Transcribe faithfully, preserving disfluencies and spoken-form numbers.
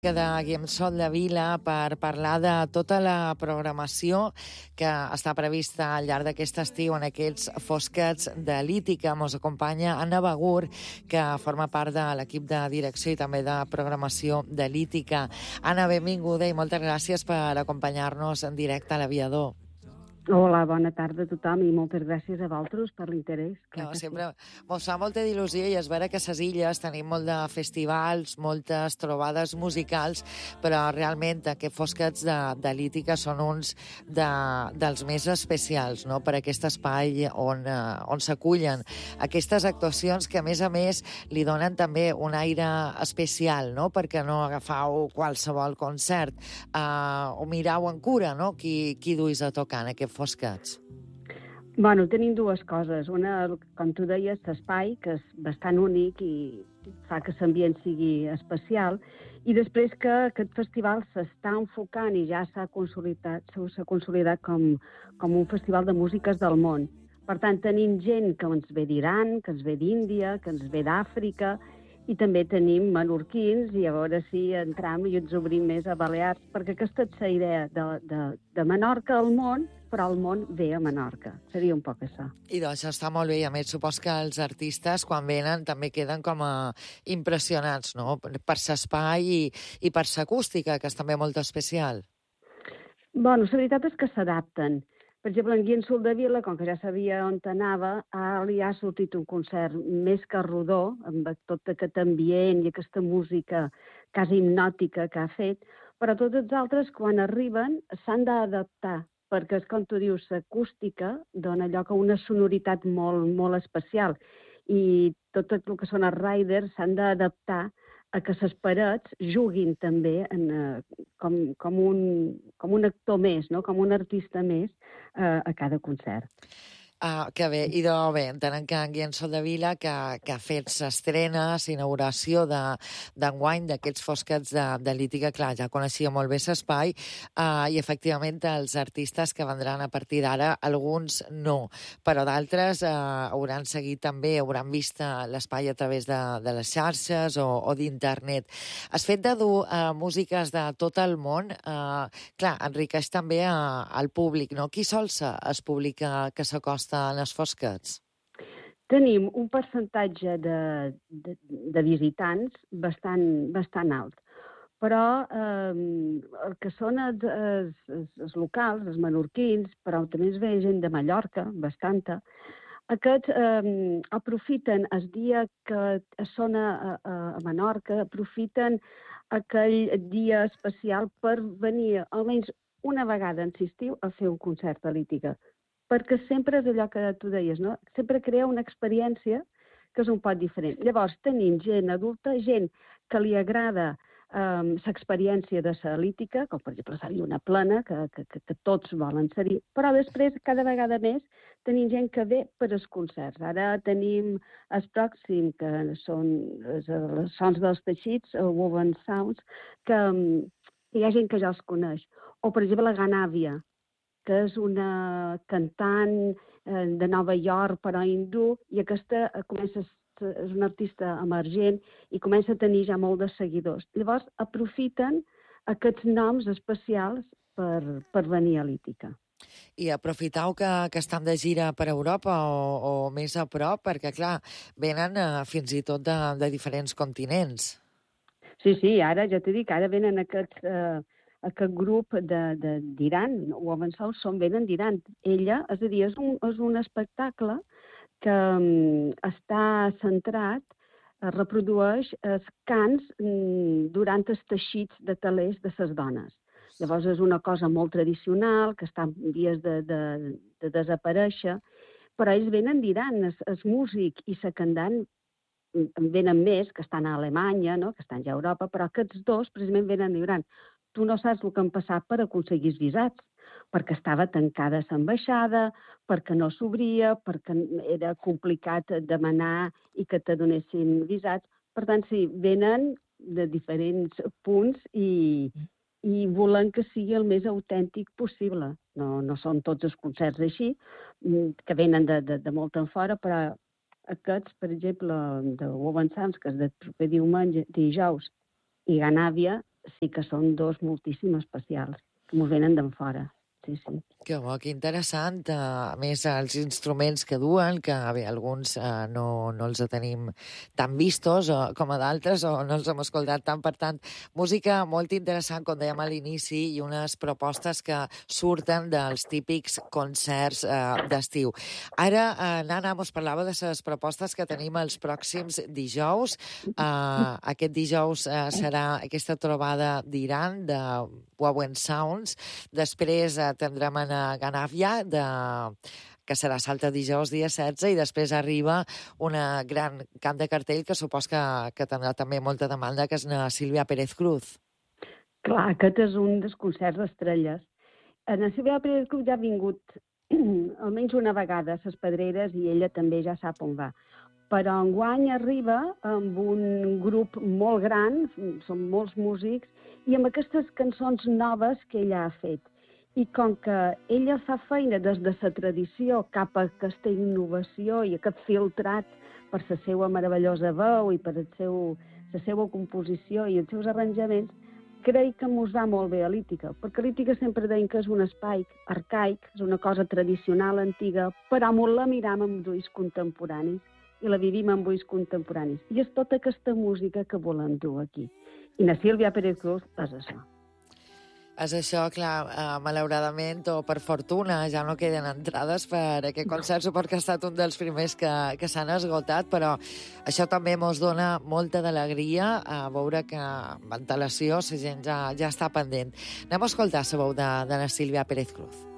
de Guillem Soldevila per parlar de tota la programació que està prevista al llarg d'aquest estiu en aquests Fosquets de Lítica. Ens acompanya Anna Begur, que forma part de l'equip de direcció i també de programació de Lítica. Anna, benvinguda i moltes gràcies per acompanyar-nos en directe a l'Aviador. Hola, bona tarda a tothom i moltes gràcies a vosaltres per l'interès. No, sempre mos fa molta il·lusió i és vera que a les illes tenim molt de festivals, moltes trobades musicals, però realment aquests Fosquets de, de Lítica són uns de, dels més especials, no?, per aquest espai on, uh, on s'acullen aquestes actuacions que, a més a més, li donen també un aire especial, no?, perquè no agafau qualsevol concert, uh, o mirau en cura, no?, qui, qui duis a tocar en aquests Fosquets. Bueno, tenim dues coses. Una, com tu deies, l'espai, que és bastant únic i fa que l'ambient sigui especial, i després que aquest festival s'està enfocant i ja s'ha consolidat, s'ha consolidat com, com un festival de músiques del món. Per tant, tenim gent que ens ve d'Iran, que ens ve d'Índia, que ens ve d'Àfrica, i també tenim menorquins, i a veure si entram i ens obrim més a Balears, perquè aquesta és la idea de, de, de Menorca al món, però el món ve a Menorca. Seria un poc això. I doncs està molt bé. I a més, supos que els artistes, quan venen, també queden com a impressionats, no?, per l'espai i, i per l'acústica, que és també molt especial. Bueno, la veritat és que s'adapten. Per exemple, en Guillem Soldevila, com que ja sabia on anava, li ha sortit un concert més que rodó, amb tot aquest ambient i aquesta música quasi hipnòtica que ha fet, però tots els altres, quan arriben, s'han d'adaptar, perquè, és com tu dius, l'acústica dona lloc a una sonoritat molt, molt especial. I tot el que són els riders s'han d'adaptar a que les parets juguin també en, uh, com, com, un, com un actor més, no?, com un artista més uh, a cada concert. Ah, que bé. I de bé, entenem que en Guillem Soldevila, que, que ha fet l'estrena, l'inauguració d'enguany de, d'aquests Fosquets de, de Lítica, clar, ja coneixia molt bé l'espai, uh, i efectivament els artistes que vendran a partir d'ara, alguns no, però d'altres uh, hauran seguit també, hauran vist l'espai a través de, de les xarxes o, o d'internet. Has fet de dur uh, músiques de tot el món, uh, clar, enriqueix també uh, al públic, no? Qui sol ser el públic que, que s'acosta en els Fosquets? Tenim un percentatge de, de, de visitants bastant, bastant alt, però eh, el que són els, els, els locals, els menorquins, però també es ve gent de Mallorca, bastanta, aquests eh, aprofiten el dia que són a, a, a Menorca, aprofiten aquell dia especial per venir almenys una vegada en l'estiu a fer un concert a Lítica. Perquè sempre és allò que tu deies, no? Sempre crea una experiència que és un poc diferent. Llavors, tenim gent adulta, gent que li agrada um, l'experiència de la Lítica, com per exemple ser-hi una plana, que, que, que tots volen ser-hi, però després, cada vegada més, tenim gent que ve per als concerts. Ara tenim el pròxim, que són els, els sons dels teixits, el Woven Sounds, que, que hi ha gent que ja els coneix. O, per exemple, la Ganàvia, que és una cantant eh, de Nova York, però hindú, i aquesta eh, comença, és una artista emergent i comença a tenir ja molt de seguidors. Llavors, aprofiten aquests noms especials per, per venir a Lítica. I aprofitau que, que estan de gira per Europa o, o més a prop, perquè, clar, venen eh, fins i tot de, de diferents continents. Sí, sí, ara, ja t'he dit, ara venen aquests... Eh, aquest grup d'Iran, Woven Sounds, són venen d'Iran. Ella, és a dir, és un, és un espectacle que um, està centrat, uh, reprodueix els cants um, durant els teixits de telers de les dones. Llavors és una cosa molt tradicional, que està en vies de, de, de desaparèixer, però ells venen d'Iran, el, el músic i la cantant venen més, que estan a Alemanya, no?, que estan ja a Europa, però aquests dos precisament venen d'Iran. Tu no saps el que han passat per aconseguir els visats, perquè estava tancada l'ambaixada, perquè no s'obria, perquè era complicat demanar i que te donessin visats. Per tant, sí, venen de diferents punts i, i volen que sigui el més autèntic possible. No, no són tots els concerts així, que venen de, de, de molt en fora, però aquests, per exemple, de Woven Sounds, que és de proper diumenge, dijous, i Ganàvia, sí que són dos moltíssim especials, que mos venen d'en fora. Sí, sí. Que bo, que interessant. A més, els instruments que duen, que bé, alguns eh, no, no els tenim tan vistos o, com a d'altres, o no els hem escoltat tant. Per tant, música molt interessant, com dèiem a l'inici, i unes propostes que surten dels típics concerts eh, d'estiu. Ara, eh, Nana, mos parlava de les propostes que tenim els pròxims dijous. Eh, aquest dijous eh, serà aquesta trobada d'Iran, de Wowen Sounds. Després eh, tindrem a Ganàvia, de... que serà Salta dijous, dia setze, i després arriba una gran camp de cartell que supos que, que tindrà també molta demanda, que és na Sílvia Pérez Cruz. Clar, aquest és un dels concerts estrelles. Na Sílvia Pérez Cruz ja ha vingut almenys una vegada a les Pedreres i ella també ja sap on va. Però enguany arriba amb un grup molt gran, són molts músics, i amb aquestes cançons noves que ella ha fet. I com que ella fa feina des de la tradició cap a aquesta innovació i aquest filtrat per la seva meravellosa veu i per el seu, la seva composició i els seus arranjaments, crec que mos va molt bé a l'Ítica, perquè l'Ítica sempre deien que és un espai arcaic, és una cosa tradicional, antiga, però mos la miram amb ulls contemporanis i la vivim amb ulls contemporanis. I és tota aquesta música que volem dur aquí. I na Sílvia Pérez Cruz és això. És això, clar, eh, malauradament, o per fortuna, ja no queden entrades per aquest concert, suport que ha estat un dels primers que, que s'han esgotat, però això també mos dona molta d'alegria a veure que amb antelació la gent ja, ja està pendent. Anem a escoltar la veu de, de la Sílvia Pérez Cruz.